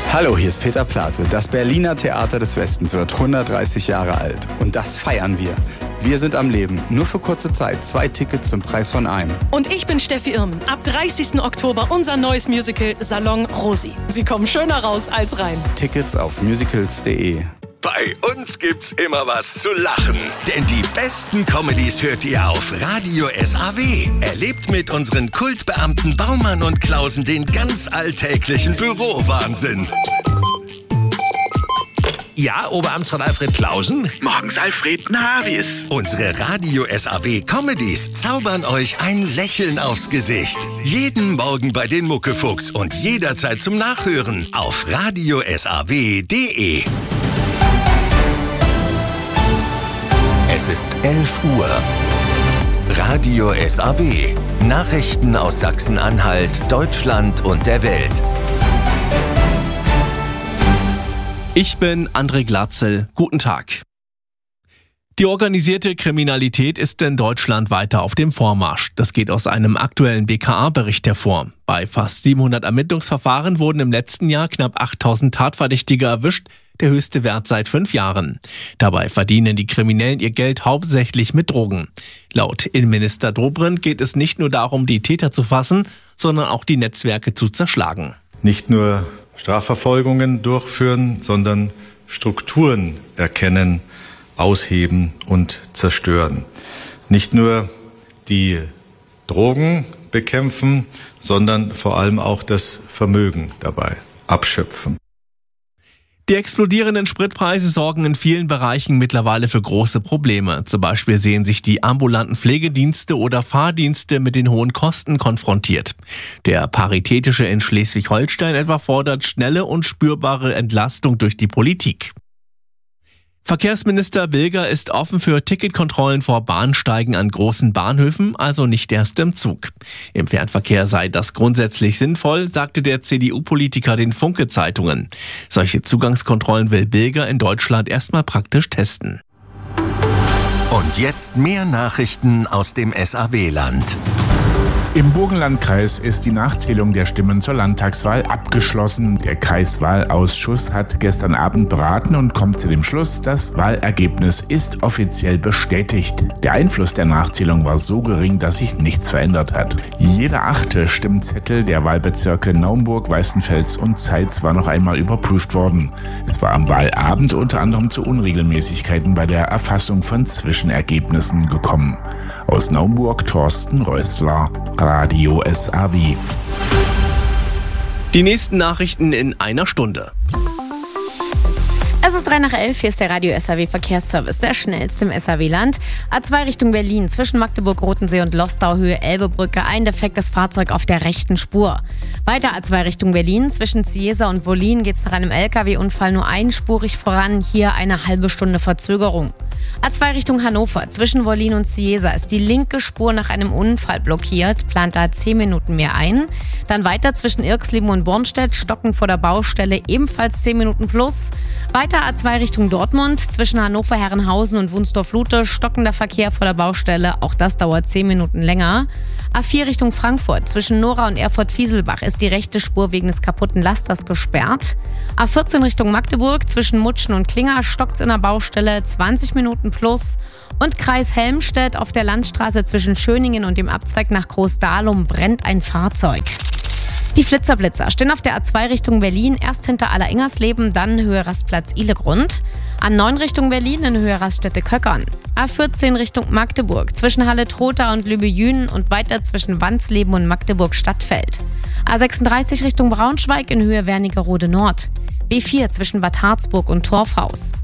Hallo, hier ist Peter Plate. Das Berliner Theater des Westens wird 130 Jahre alt. Und das feiern wir. Wir sind am Leben. Nur für kurze Zeit. 2 Tickets zum Preis von einem. Und ich bin Steffi Irmen. Ab 30. Oktober unser neues Musical Salon Rosi. Sie kommen schöner raus als rein. Tickets auf musicals.de. Bei uns gibt's immer was zu lachen. Denn die besten Comedies hört ihr auf Radio SAW. Erlebt mit unseren Kultbeamten Baumann und Klausen den ganz alltäglichen Bürowahnsinn. Ja, Oberamtsrat Alfred Klausen. Morgens, Alfred. Na, wie ist? Unsere Radio SAW Comedies zaubern euch ein Lächeln aufs Gesicht. Jeden Morgen bei den Muckefuchs und jederzeit zum Nachhören auf radiosaw.de. Es ist 11 Uhr. Radio SAW. Nachrichten aus Sachsen-Anhalt, Deutschland und der Welt. Ich bin André Glatzel. Guten Tag. Die organisierte Kriminalität ist in Deutschland weiter auf dem Vormarsch. Das geht aus einem aktuellen BKA-Bericht hervor. Bei fast 700 Ermittlungsverfahren wurden im letzten Jahr knapp 8000 Tatverdächtige erwischt, der höchste Wert seit 5 Jahren. Dabei verdienen die Kriminellen ihr Geld hauptsächlich mit Drogen. Laut Innenminister Dobrindt geht es nicht nur darum, die Täter zu fassen, sondern auch die Netzwerke zu zerschlagen. Nicht nur Strafverfolgungen durchführen, sondern Strukturen erkennen, ausheben und zerstören. Nicht nur die Drogen bekämpfen, sondern vor allem auch das Vermögen dabei abschöpfen. Die explodierenden Spritpreise sorgen in vielen Bereichen mittlerweile für große Probleme. Zum Beispiel sehen sich die ambulanten Pflegedienste oder Fahrdienste mit den hohen Kosten konfrontiert. Der Paritätische in Schleswig-Holstein etwa fordert schnelle und spürbare Entlastung durch die Politik. Verkehrsminister Bilger ist offen für Ticketkontrollen vor Bahnsteigen an großen Bahnhöfen, also nicht erst im Zug. Im Fernverkehr sei das grundsätzlich sinnvoll, sagte der CDU-Politiker den Funke-Zeitungen. Solche Zugangskontrollen will Bilger in Deutschland erstmal praktisch testen. Und jetzt mehr Nachrichten aus dem SAW-Land. Im Burgenlandkreis ist die Nachzählung der Stimmen zur Landtagswahl abgeschlossen. Der Kreiswahlausschuss hat gestern Abend beraten und kommt zu dem Schluss, das Wahlergebnis ist offiziell bestätigt. Der Einfluss der Nachzählung war so gering, dass sich nichts verändert hat. Jeder 8. Stimmzettel der Wahlbezirke Naumburg, Weißenfels und Zeitz war noch einmal überprüft worden. Es war am Wahlabend unter anderem zu Unregelmäßigkeiten bei der Erfassung von Zwischenergebnissen gekommen. Aus Naumburg Thorsten Rösler, Radio SAW. Die nächsten Nachrichten in einer Stunde. Es ist 11:03, hier ist der Radio SAW Verkehrsservice, der schnellste im SAW-Land. A2 Richtung Berlin, zwischen Magdeburg-Rotensee und Lostau, Höhe Elbebrücke, ein defektes Fahrzeug auf der rechten Spur. Weiter A2 Richtung Berlin, zwischen Cieza und Wollin geht es nach einem LKW-Unfall nur einspurig voran, hier eine halbe Stunde Verzögerung. A2 Richtung Hannover, zwischen Wollin und Cieza ist die linke Spur nach einem Unfall blockiert, plant da 10 Minuten mehr ein. Dann weiter zwischen Irxleben und Bornstedt, stocken vor der Baustelle, ebenfalls 10 Minuten plus. Weiter A2 Richtung Dortmund, zwischen Hannover-Herrenhausen und Wunsdorf-Lute, stockender Verkehr vor der Baustelle, auch das dauert 10 Minuten länger. A4 Richtung Frankfurt, zwischen Nora und Erfurt-Fieselbach ist die rechte Spur wegen des kaputten Lasters gesperrt. A14 Richtung Magdeburg, zwischen Mutschen und Klinger stockt's in der Baustelle, 20 Minuten plus. Und Kreis Helmstedt auf der Landstraße zwischen Schöningen und dem Abzweig nach Großdahlum brennt ein Fahrzeug. Die Flitzerblitzer stehen auf der A2 Richtung Berlin, erst hinter Alleringers-Leben, dann Höhe Rastplatz Ihlegrund. A9 Richtung Berlin in Höhe Raststätte Köckern. A14 Richtung Magdeburg, zwischen Halle-Trotha und Lübbe-Jünen und weiter zwischen Wandsleben und Magdeburg-Stadtfeld. A36 Richtung Braunschweig in Höhe Wernigerode Nord. B4 zwischen Bad Harzburg und Torfhaus.